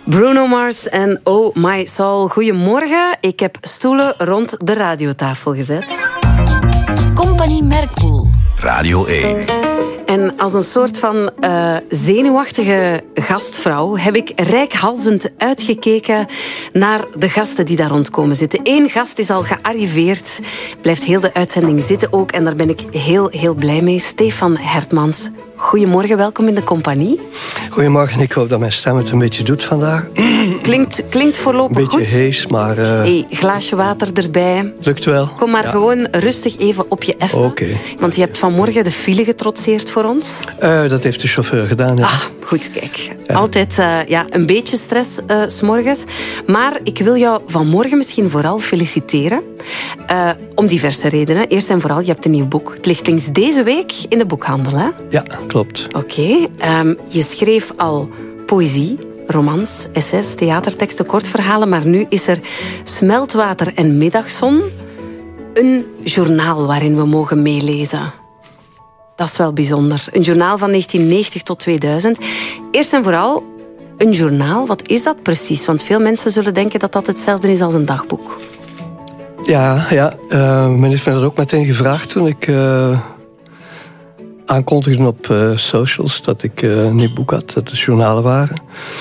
Bruno Mars en Oh My Soul. Goedemorgen. Ik heb stoelen rond de radiotafel gezet. Compagnie Merkpoel. Radio 1. En als een soort van zenuwachtige gastvrouw heb ik reikhalzend uitgekeken naar de gasten die daar rond komen zitten. Eén gast is al gearriveerd, blijft heel de uitzending zitten ook. En daar ben ik heel blij mee. Stefan Hertmans. Goedemorgen, welkom in de compagnie. Goedemorgen, ik hoop dat mijn stem het een beetje doet vandaag. Klinkt voorlopig goed. Een beetje hees, maar... glaasje water erbij. Lukt wel. Kom maar gewoon rustig even op je effen. Oké. Want je hebt vanmorgen de file getrotseerd voor ons. Dat heeft de chauffeur gedaan, ja. Ah, goed, kijk. Ja. Altijd een beetje stress 's morgens. Maar ik wil jou vanmorgen misschien vooral feliciteren. Om diverse redenen. Eerst en vooral, je hebt een nieuw boek. Het ligt links deze week in de boekhandel, hè? Ja, klopt. Oké. Je schreef al poëzie, romans, essays, theaterteksten, kortverhalen. Maar nu is er Smeltwater en Middagzon. Een journaal waarin we mogen meelezen. Dat is wel bijzonder. Een journaal van 1990 tot 2000. Eerst en vooral, een journaal, wat is dat precies? Want veel mensen zullen denken dat dat hetzelfde is als een dagboek. Ja. Men heeft me dat ook meteen gevraagd toen ik aankondigde op socials dat ik een nieuw boek had, dat het journalen waren.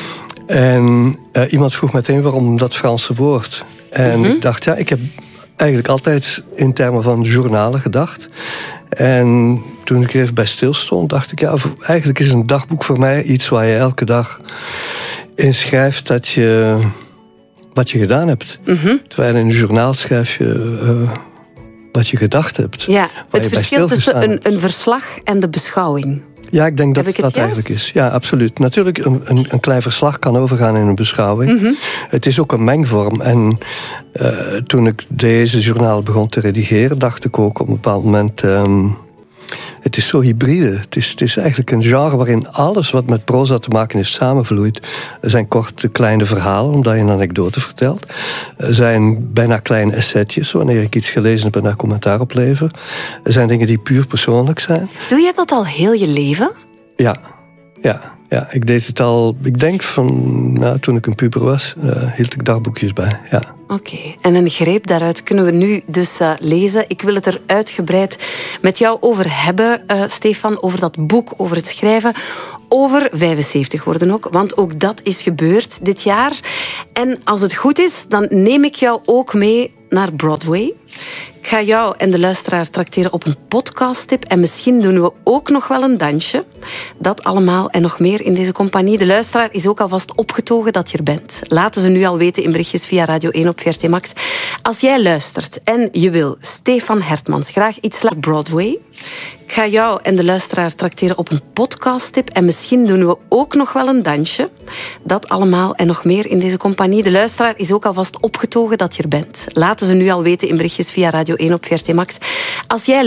En iemand vroeg meteen waarom dat Franse woord. En ik dacht, ik heb eigenlijk altijd in termen van journalen gedacht. En toen ik er even bij stilstond, dacht ik, eigenlijk is een dagboek voor mij iets waar je elke dag in schrijft wat je gedaan hebt. Terwijl in een journaal schrijf je wat je gedacht hebt. Ja, het verschil tussen een verslag en de beschouwing. Ja, ik denk dat dat eigenlijk is. Ja, absoluut. Natuurlijk, een klein verslag kan overgaan in een beschouwing. Het is ook een mengvorm. En toen ik deze journaal begon te redigeren, dacht ik ook op een bepaald moment... het is zo hybride. Het is eigenlijk een genre waarin alles wat met proza te maken heeft samenvloeit. Er zijn korte, kleine verhalen, omdat je een anekdote vertelt. Er zijn bijna kleine essaytjes, wanneer ik iets gelezen heb en daar commentaar op lever. Er zijn dingen die puur persoonlijk zijn. Doe je dat al heel je leven? Ja. Ik deed het al, ik denk toen ik een puber was, hield ik dagboekjes bij, ja. Oké, en een greep daaruit kunnen we nu dus lezen. Ik wil het er uitgebreid met jou over hebben, Stefan, over dat boek, over het schrijven, over 75 worden ook, want ook dat is gebeurd dit jaar. En als het goed is, dan neem ik jou ook mee naar Broadway. Ik ga jou en de luisteraar trakteren op een podcasttip en misschien doen we ook nog wel een dansje. Dat allemaal en nog meer in deze compagnie. De luisteraar is ook alvast opgetogen dat je er bent. Laten ze nu al weten in berichtjes via Radio 1 op VRT Max. Als jij luistert en je wil Stefan Hertmans graag iets laten Broadway... Ik ga jou en de luisteraar trakteren op een podcasttip en misschien doen we ook nog wel een dansje. Dat allemaal en nog meer in deze compagnie. De luisteraar is ook alvast opgetogen dat je er bent. Laten ze nu al weten in berichtjes via Radio 1 op VRT Max. Als jij